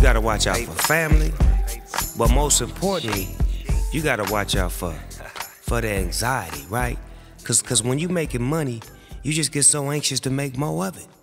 gotta watch out for family, but most importantly, you gotta watch out for the anxiety, right? Cause when you making money, you just get so anxious to make more of it.